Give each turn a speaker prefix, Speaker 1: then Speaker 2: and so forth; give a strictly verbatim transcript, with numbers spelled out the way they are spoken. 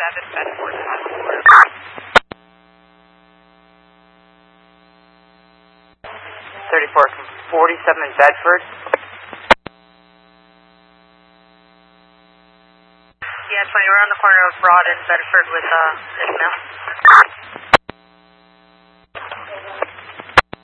Speaker 1: forty-seven Bedford.
Speaker 2: thirty-four, forty-seven Bedford.
Speaker 1: Yeah, twenty, we're on the corner of Broad and Bedford with uh, Ishmael.